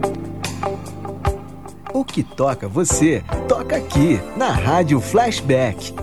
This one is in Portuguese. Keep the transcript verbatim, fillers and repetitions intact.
O que toca você, toca aqui, na Rádio Flashback.